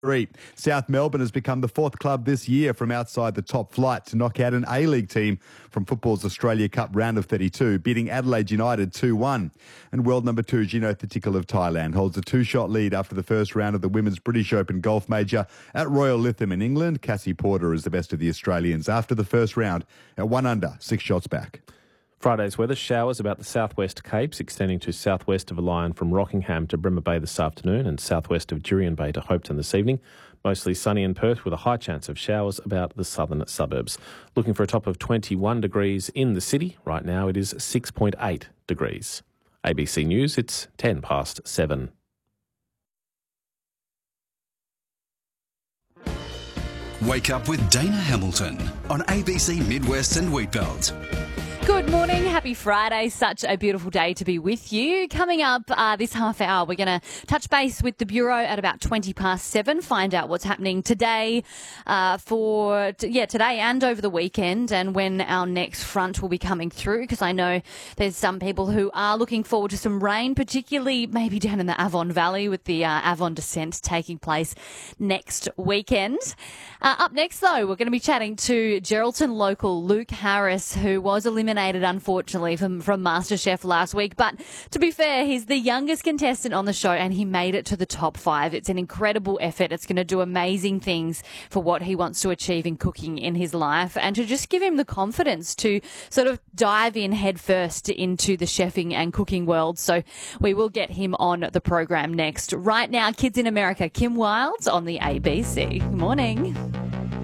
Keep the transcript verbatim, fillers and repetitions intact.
Three. South Melbourne has become the fourth club this year from outside the top flight to knock out an A-League team from football's Australia Cup round of thirty-two, beating Adelaide United two one. And world number two, Gino Thitikul of Thailand, holds a two-shot lead after the first round of the Women's British Open Golf Major at Royal Lytham in England. Cassie Porter is the best of the Australians after the first round at one under, six shots back. Friday's weather, showers about the southwest Capes, extending to southwest of Lion from Rockingham to Bremer Bay this afternoon and southwest of Jurien Bay to Hopetoun this evening. Mostly sunny in Perth with a high chance of showers about the southern suburbs. Looking for a top of twenty-one degrees in the city. Right now it is six point eight degrees. A B C News, it's ten past seven. Wake up with Dana Hamilton on A B C Midwest and Wheatbelt. Good morning. Happy Friday. Such a beautiful day to be with you. Coming up uh, this half hour, we're going to touch base with the Bureau at about twenty past seven, find out what's happening today uh, for, t- yeah, today and over the weekend and when our next front will be coming through, because I know there's some people who are looking forward to some rain, particularly maybe down in the Avon Valley with the uh, Avon descent taking place next weekend. Uh, up next, though, we're going to be chatting to Geraldton local Luke Harris, who was eliminated unfortunately from, from MasterChef last week, but to be fair, he's the youngest contestant on the show and he made it to the top five. It's an incredible effort. It's going to do amazing things for what he wants to achieve in cooking in his life, and to just give him the confidence to sort of dive in head first into the chefing and cooking world. So we will get him on the program next. Right now, Kids in America, Kim Wilde on the A B C. Good morning.